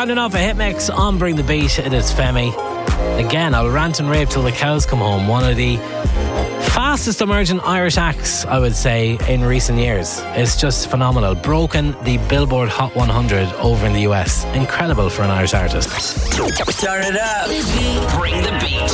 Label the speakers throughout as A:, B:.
A: Rounding off a hit mix on Bring the Beat, it is Femi. Again, I'll rant and rave till the cows come home. One of the fastest emerging Irish acts, I would say, in recent years. It's just phenomenal. Broken the Billboard Hot 100 over in the US. Incredible for an Irish artist.
B: Turn it up. Bring the beat.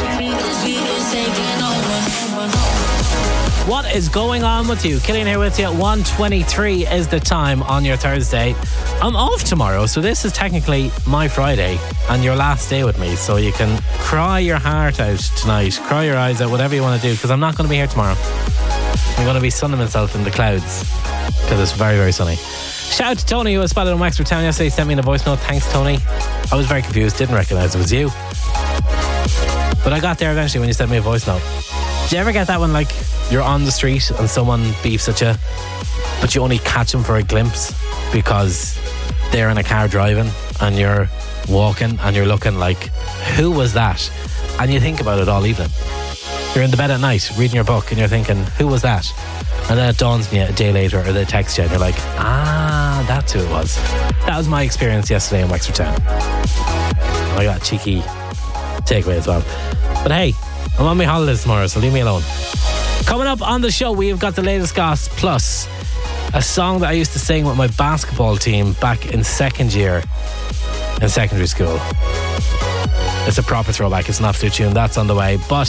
A: What is going on with you? Killian here with you at 1:23 is the time on your Thursday. I'm off tomorrow, so this is technically my Friday and your last day with me. So you can cry your heart out tonight, cry your eyes out, whatever you want to do, because I'm not going to be here tomorrow. I'm going to be sunning myself in the clouds because it's very, very sunny. Shout out to Tony, who was spotted in Wexford Town yesterday. Sent me in a voice note. Thanks, Tony. I was very confused, didn't recognise it was you. But I got there eventually when you sent me a voice note. Do you ever get that when, like, you're on the street and someone beeps at you, but you only catch them for a glimpse because they're in a car driving and you're walking and you're looking like, who was that? And you think about it all evening. You're in the bed at night reading your book and you're thinking, who was that? And then it dawns on you a day later, or they text you and you're like, that's who it was. That was my experience yesterday in Wexford Town. I got a cheeky takeaway as well. But hey, I'm on my holidays tomorrow, so leave me alone. Coming up on the show, we've got the latest goss, plus a song that I used to sing with my basketball team back in second year in secondary school. It's a proper throwback. It's an absolute tune. That's on the way. But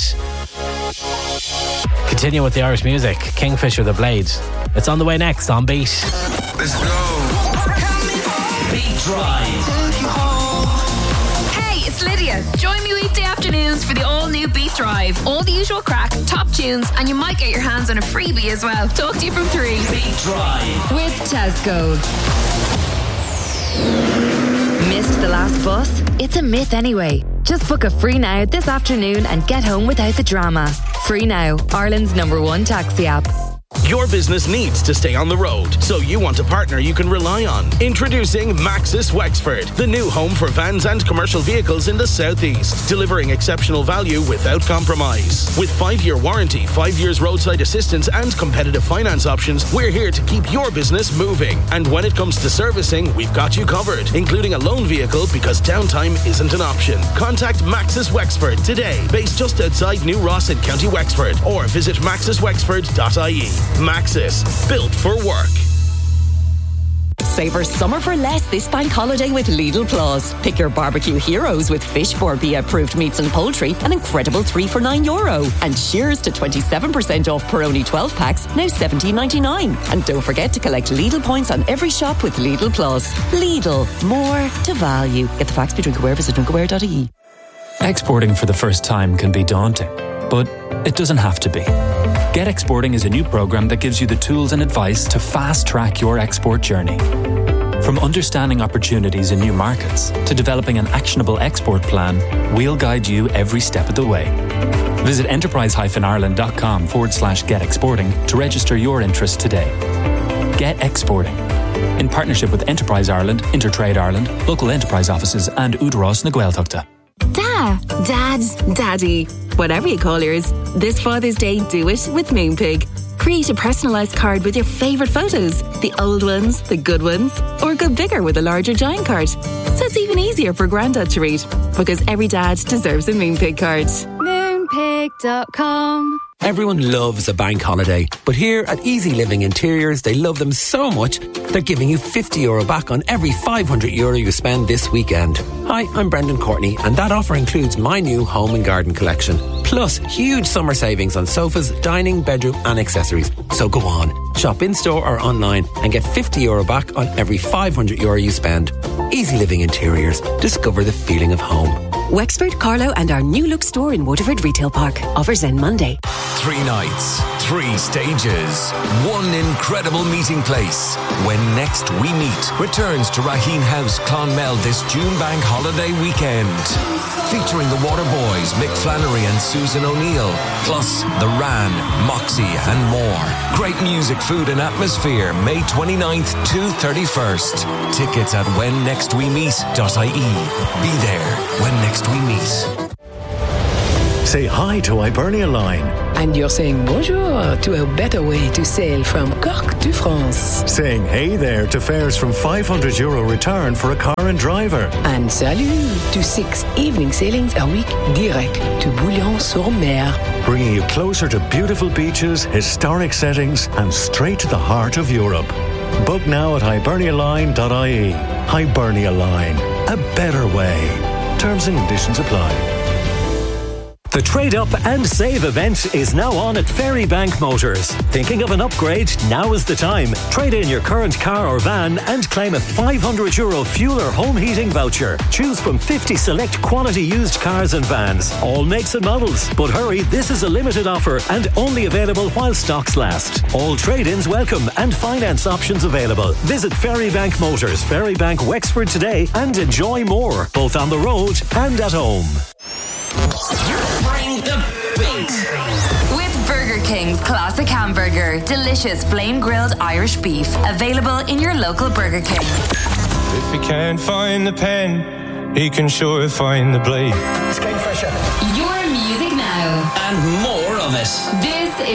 A: continue with the Irish music. Kingfisher the Blade. It's on the way next on Beat.
B: Let's go. Beat Drive.
C: It's Lydia. Join me weekday afternoons for the all-new Beat Drive. All the usual crack, top tunes, and you might get your hands on a freebie as well. Talk to you from 3.
B: Beat Drive.
D: With Tesco. Missed the last bus? It's a myth anyway. Just book a Free Now this afternoon and get home without the drama. Free Now, Ireland's #1 taxi app.
E: Your business needs to stay on the road, so you want a partner you can rely on. Introducing Maxis Wexford, the new home for vans and commercial vehicles in the southeast, delivering exceptional value without compromise. With 5-year warranty, 5 years roadside assistance and competitive finance options, we're here to keep your business moving. And when it comes to servicing, we've got you covered, including a loan vehicle because downtime isn't an option. Contact Maxis Wexford today, based just outside New Ross in County Wexford, or visit maxiswexford.ie. Maxis, built for work.
F: Savour summer for less this bank holiday with Lidl Plus. Pick your barbecue heroes with Fish Borbia approved meats and poultry, an incredible 3 for €9. And cheers to 27% off Peroni 12 packs, now $17.99. And don't forget to collect Lidl points on every shop with Lidl Plus. Lidl, more to value. Get the facts, be drinkware, visit drinkware.ie.
G: Exporting for the first time can be daunting, but it doesn't have to be. Get Exporting is a new program that gives you the tools and advice to fast-track your export journey. From understanding opportunities in new markets to developing an actionable export plan, we'll guide you every step of the way. Visit enterprise-ireland.com/get exporting to register your interest today. Get Exporting, in partnership with Enterprise Ireland, Intertrade Ireland, local enterprise offices and Údarás na Gaeltachta.
D: Dad, Daddy, whatever you call yours, this Father's Day, do it with Moonpig. Create a personalised card with your favourite photos, the old ones, the good ones, or go bigger with a larger giant card. So it's even easier for Grandad to read, because every dad deserves a Moonpig card.
H: Moonpig.com. Everyone loves a bank holiday, but here at Easy Living Interiors, they love them so much, they're giving you €50 back on every €500 you spend this weekend. Hi, I'm Brendan Courtney, and that offer includes my new home and garden collection. Plus, huge summer savings on sofas, dining, bedroom and accessories. So go on, shop in-store or online and get €50 back on every €500 you spend. Easy Living Interiors. Discover the feeling of home.
F: Wexford, Carlow and our new look store in Waterford Retail Park. Offers end Monday.
I: 3 nights, 3 stages, 1 incredible meeting place. When Next We Meet returns to Raheen House, Clonmel this June bank holiday weekend. Featuring the Waterboys, Mick Flannery and Susan O'Neill, plus The Ran, Moxie and more. Great music, food and atmosphere, May 29th to 31st. Tickets at whennextwemeet.ie. Be there when next we meet.
J: Say hi to Hibernia Line.
K: And you're saying bonjour to a better way to sail from Cork to France.
J: Saying hey there to fares from €500 return for a car and driver.
K: And salut to 6 evening sailings a week direct to Bouillon-sur-Mer.
J: Bringing you closer to beautiful beaches, historic settings and straight to the heart of Europe. Book now at hibernialine.ie. Hibernia Line. A better way. Terms and conditions apply.
L: The Trade Up and Save event is now on at Ferrybank Motors. Thinking of an upgrade? Now is the time. Trade in your current car or van and claim a €500 fuel or home heating voucher. Choose from 50 select quality used cars and vans, all makes and models. But hurry, this is a limited offer and only available while stocks last. All trade-ins welcome and finance options available. Visit Ferrybank Motors, Ferrybank Wexford today and enjoy more, both on the road and at home.
B: Bring the beat.
M: With Burger King's classic hamburger, delicious flame-grilled Irish beef, available in your local Burger King.
N: If he can't find the pen, he can sure find the blade.
B: Skate fresher.
M: Your music now.
B: And more of it.
M: This